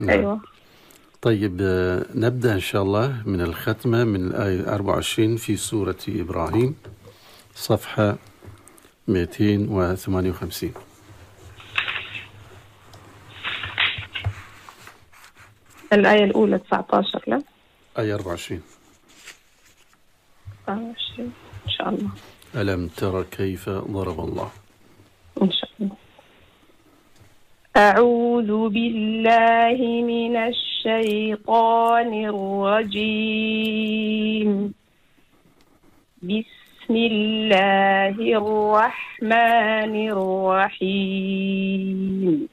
نعم. أيوة. طيب نبدأ إن شاء الله من الختمة من الآية 24 في سورة إبراهيم، صفحة 258. الآية الأولى 19 لا؟ آية 24. 24 إن شاء الله. ألم تر كيف ضرب الله. إن شاء الله. أعوذ بالله من الشيطان الرجيم. بسم الله الرحمن الرحيم.